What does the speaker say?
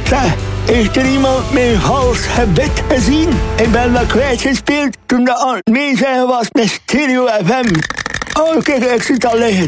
Zeg, heeft er iemand mijn vals gebit gezien? Ik ben dat kwijtgespeeld toen de aan het meezeggen was met Stereo FM. Oh, kijk, ik zie het al liggen.